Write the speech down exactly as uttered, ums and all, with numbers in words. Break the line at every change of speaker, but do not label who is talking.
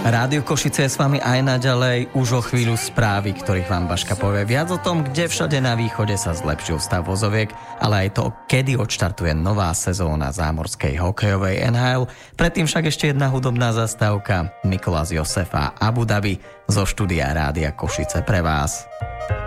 Rádio Košice je s vami aj naďalej, už o chvíľu správy, ktorých vám Baška povie viac o tom, kde všade na východe sa zlepšil stav vozoviek, ale aj to, kedy odštartuje nová sezóna zámorskej hokejovej en há el. Predtým však ešte jedna hudobná zastávka, Mikolas Josef a Abu Dhabi zo štúdia Rádia Košice pre vás.